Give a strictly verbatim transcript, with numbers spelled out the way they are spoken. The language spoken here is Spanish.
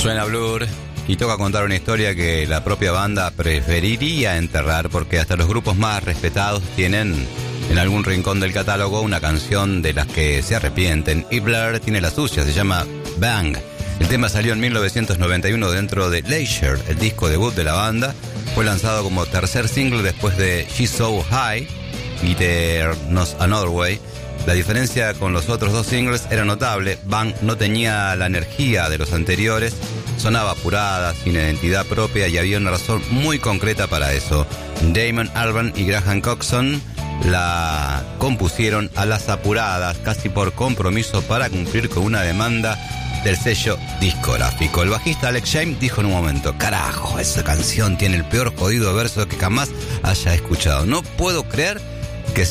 Suena Blur y toca contar una historia que la propia banda preferiría enterrar, porque hasta los grupos más respetados tienen en algún rincón del catálogo una canción de las que se arrepienten, y Blur tiene la suya, se llama Bang. El tema salió en mil novecientos noventa y uno dentro de Leisure, el disco debut de la banda. Fue lanzado como tercer single después de She's So High y There's Another Way. La diferencia con los otros dos singles era notable. Bang no tenía la energía de los anteriores, sonaba apurada, sin identidad propia, y había una razón muy concreta para eso. Damon Albarn y Graham Coxon la compusieron a las apuradas, casi por compromiso para cumplir con una demanda del sello discográfico. El bajista Alex James dijo en un momento: carajo, esa canción tiene el peor jodido verso que jamás haya escuchado. No puedo creer